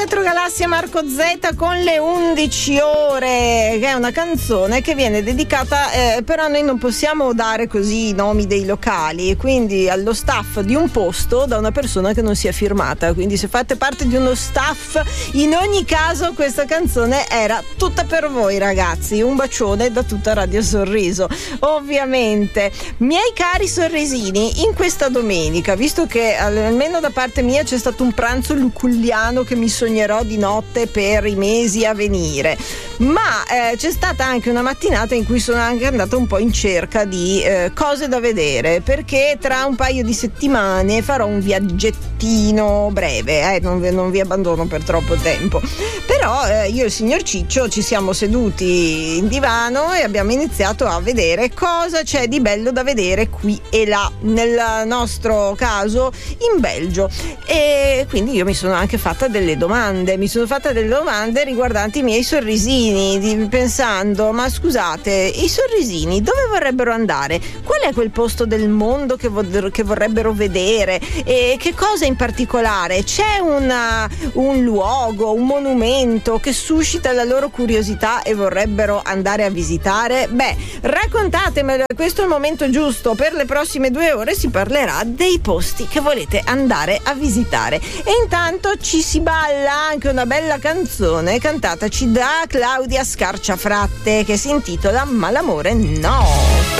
Metro Galassia Marco Z con le 11 ore, che è una canzone che viene dedicata, però noi non possiamo dare così i nomi dei locali, quindi allo staff di un posto da una persona che non si è firmata. Quindi se fate parte di uno staff, in ogni caso questa canzone era tutta per voi, ragazzi. Un bacione da tutta Radio Sorriso. Ovviamente, miei cari sorrisini, in questa domenica, visto che almeno da parte mia c'è stato un pranzo luculliano che mi sognerò di notte per i mesi a venire, ma c'è stata anche una mattinata in cui sono anche andata un po' in cerca di cose da vedere, perché tra un paio di settimane farò un viaggettino breve, non vi abbandono per troppo tempo, però io e il signor Ciccio ci siamo seduti in divano e abbiamo iniziato a vedere cosa c'è di bello da vedere qui e là, nel nostro caso in Belgio. E quindi io mi sono anche fatta delle domande riguardanti i miei sorrisini, pensando: ma scusate, i sorrisini dove vorrebbero andare? Qual è quel posto del mondo che vorrebbero vedere? E che cosa in particolare? C'è un luogo, un monumento che suscita la loro curiosità e vorrebbero andare a visitare? Beh, raccontatemelo, questo è il momento giusto. Per le prossime 2 ore si parlerà dei posti che volete andare a visitare, e intanto ci si balla anche una bella canzone cantataci da Claudia Scarciafratte che si intitola Ma l'amore no.